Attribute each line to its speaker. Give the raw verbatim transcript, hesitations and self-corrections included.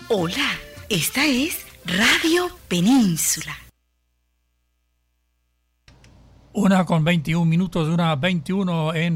Speaker 1: Hola, esta es Radio Península.
Speaker 2: Una con veintiún minutos, una veintiuno en